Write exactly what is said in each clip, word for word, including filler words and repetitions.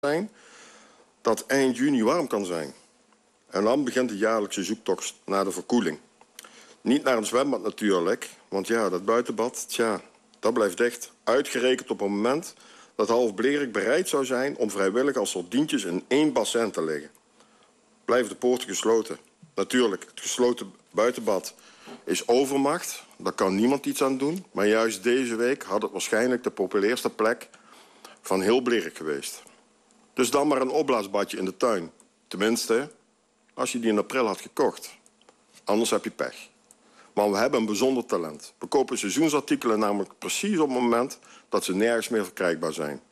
zijn dat eind juni warm kan zijn. En dan begint de jaarlijkse zoektocht naar de verkoeling. Niet naar een zwembad natuurlijk, want ja, dat buitenbad, tja, dat blijft dicht. Uitgerekend op het moment dat half Blerik bereid zou zijn om vrijwillig als sardientjes in één bassin te liggen. Blijven de poorten gesloten. Natuurlijk, het gesloten buitenbad is overmacht. Daar kan niemand iets aan doen. Maar juist deze week had het waarschijnlijk de populairste plek van heel Blerik geweest. Dus dan maar een opblaasbadje in de tuin. Tenminste, als je die in april had gekocht. Anders heb je pech. Maar we hebben een bijzonder talent. We kopen seizoensartikelen namelijk precies op het moment dat ze nergens meer verkrijgbaar zijn.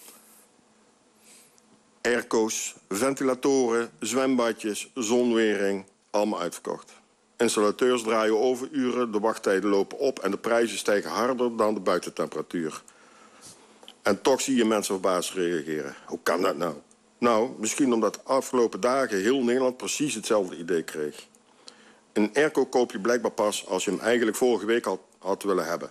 Airco's, ventilatoren, zwembadjes, zonwering, allemaal uitverkocht. Installateurs draaien overuren, de wachttijden lopen op en de prijzen stijgen harder dan de buitentemperatuur. En toch zie je mensen verbaasd reageren. Hoe kan dat nou? Nou, misschien omdat de afgelopen dagen heel Nederland precies hetzelfde idee kreeg. Een airco koop je blijkbaar pas als je hem eigenlijk vorige week had, had willen hebben.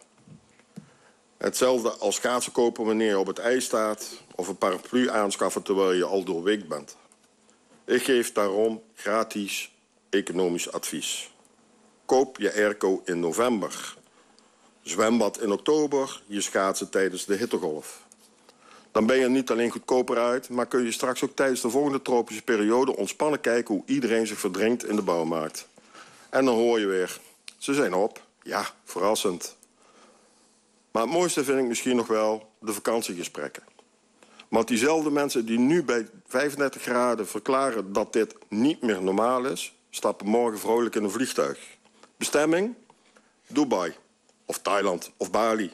Hetzelfde als schaatsen kopen wanneer je op het ijs staat, of een paraplu aanschaffen terwijl je al doorweekt bent. Ik geef daarom gratis economisch advies. Koop je airco in november. Zwembad in oktober, je schaatsen tijdens de hittegolf. Dan ben je niet alleen goedkoper uit, maar kun je straks ook tijdens de volgende tropische periode ontspannen kijken hoe iedereen zich verdrinkt in de bouwmarkt. En dan hoor je weer, ze zijn op. Ja, verrassend. Maar het mooiste vind ik misschien nog wel de vakantiegesprekken. Want diezelfde mensen die nu bij vijfendertig graden verklaren dat dit niet meer normaal is, stappen morgen vrolijk in een vliegtuig. Bestemming? Dubai. Of Thailand. Of Bali.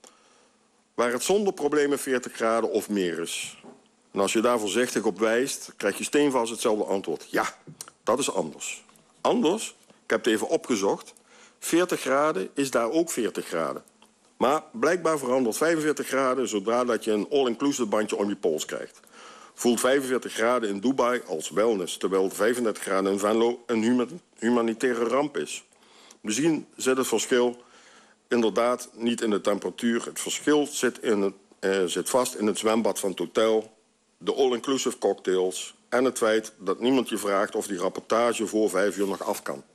Waar het zonder problemen veertig graden of meer is. En als je daar voorzichtig op wijst, krijg je steenvast hetzelfde antwoord. Ja, dat is anders. Anders? Ik heb het even opgezocht. veertig graden is daar ook veertig graden. Maar blijkbaar verandert vijfenveertig graden zodra dat je een all-inclusive bandje om je pols krijgt. Voelt vijfenveertig graden in Dubai als wellness, terwijl vijfendertig graden in Venlo een humanitaire ramp is. Misschien zit het verschil inderdaad niet in de temperatuur. Het verschil zit, in het, eh, zit vast in het zwembad van het hotel, de all-inclusive cocktails en het feit dat niemand je vraagt of die rapportage voor vijf uur nog af kan.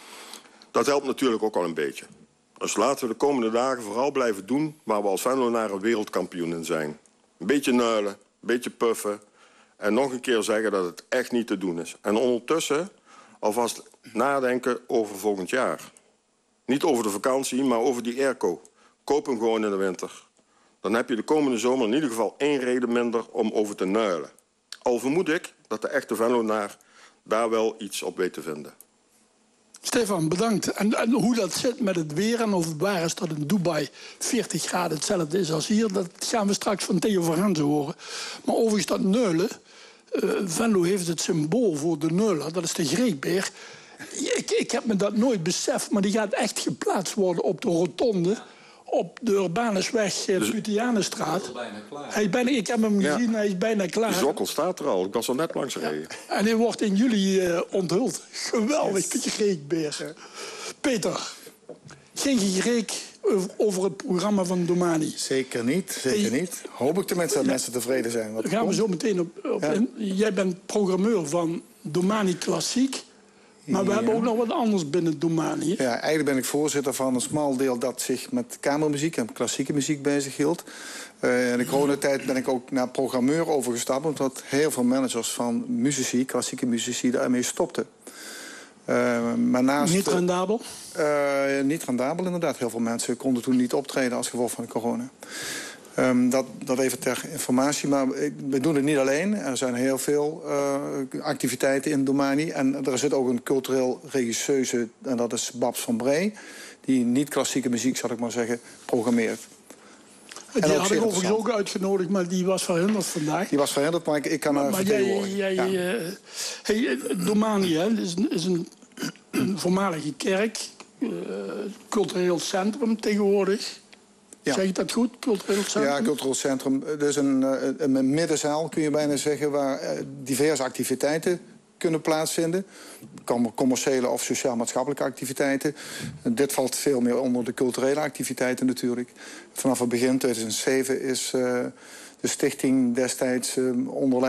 Dat helpt natuurlijk ook al een beetje. Dus laten we de komende dagen vooral blijven doen waar we als Venlonaren wereldkampioen in zijn. Een beetje nuilen, een beetje puffen en nog een keer zeggen dat het echt niet te doen is. En ondertussen alvast nadenken over volgend jaar. Niet over de vakantie, maar over die airco. Koop hem gewoon in de winter. Dan heb je de komende zomer in ieder geval één reden minder om over te nuilen. Al vermoed ik dat de echte Venlonaar daar wel iets op weet te vinden. Stefan, bedankt. En, en hoe dat zit met het weer en of het waar is dat in Dubai veertig graden hetzelfde is als hier, dat gaan we straks van Theo van Renzen horen. Maar overigens dat neulen, uh, Venlo heeft het symbool voor de neuler, dat is de greekbeer. Ik, ik heb me dat nooit beseft, maar die gaat echt geplaatst worden op de rotonde, op de Urbanusweg, dus, Putianenstraat. Hij is bijna klaar. Hij is bijna, ik heb hem gezien, ja. Hij is bijna klaar. De sokkel staat er al, ik was er net langs gereden. Ja. En hij wordt in juli uh, onthuld. Geweldig, yes. De greekbeer. Ja. Peter, geen gereek over het programma van Domani? Zeker niet, zeker hey, niet. Hoop ik tenminste dat ja, mensen tevreden zijn. Daar gaan we zo meteen op, op ja. in. Jij bent programmeur van Domani Klassiek. Maar we ja. hebben ook nog wat anders binnen Domani. Ja, eigenlijk ben ik voorzitter van een smal deel dat zich met kamermuziek en klassieke muziek bezighield. Uh, in de coronatijd ben ik ook naar programmeur overgestapt, omdat heel veel managers van muzici, klassieke muzici, daarmee stopten. Uh, maar naast, niet rendabel? Uh, niet rendabel, inderdaad. Heel veel mensen konden toen niet optreden als gevolg van de corona. Um, dat, dat even ter informatie, maar we doen het niet alleen. Er zijn heel veel uh, activiteiten in Domani. En er zit ook een cultureel regisseuse, en dat is Babs van Bree, die niet-klassieke muziek, zal ik maar zeggen, programmeert. Die had ik overigens ook uitgenodigd, maar die was verhinderd vandaag. Die was verhinderd, maar ik, ik kan haar maar jij, vertegenwoordigen. jij, ja. uh, hey, Domani hè, is, is een, een voormalige kerk, uh, cultureel centrum tegenwoordig. Ja. Zeg ik dat goed, cultureel centrum? Ja, cultureel centrum. Dus een, een, een middenzaal, kun je bijna zeggen, waar diverse activiteiten kunnen plaatsvinden. Commerciële of sociaal-maatschappelijke activiteiten. Dit valt veel meer onder de culturele activiteiten natuurlijk. Vanaf het begin tweeduizend zeven is uh, de stichting destijds uh, onder